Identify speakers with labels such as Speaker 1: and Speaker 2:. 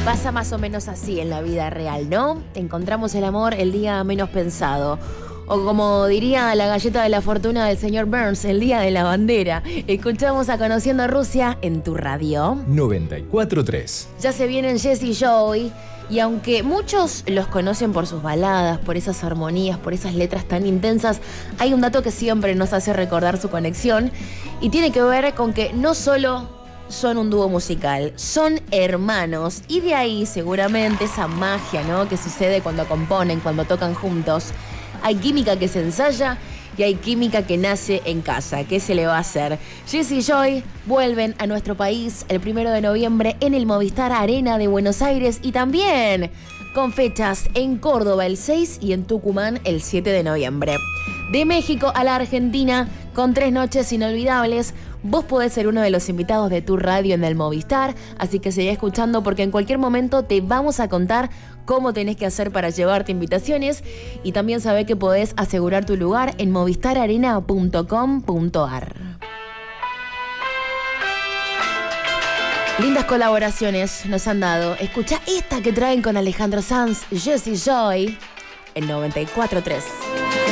Speaker 1: Pasa más o menos así en la vida real, ¿no? Encontramos el amor el día menos pensado. O como diría la galleta de la fortuna del señor Burns, el día de la bandera. Escuchamos a Conociendo a Rusia en tu radio.
Speaker 2: 94.3.
Speaker 1: Ya se vienen Jess y Joy. Y aunque muchos los conocen por sus baladas, por esas armonías, por esas letras tan intensas, hay un dato que siempre nos hace recordar su conexión. Y tiene que ver con que no solo son un dúo musical, son hermanos. Y de ahí seguramente esa magia, ¿no?, que sucede cuando componen, cuando tocan juntos. Hay química que se ensaya y hay química que nace en casa. ¿Qué se le va a hacer? Jess y Joy vuelven a nuestro país el 1 de noviembre en el Movistar Arena de Buenos Aires y también con fechas en Córdoba el 6 y en Tucumán el 7 de noviembre. De México a la Argentina, con 3 noches inolvidables, vos podés ser uno de los invitados de tu radio en el Movistar, así que seguí escuchando porque en cualquier momento te vamos a contar cómo tenés que hacer para llevarte invitaciones y también sabés que podés asegurar tu lugar en movistararena.com.ar. Lindas colaboraciones nos han dado. Escuchá esta que traen con Alejandro Sanz, Jess y Joy, en 94.3.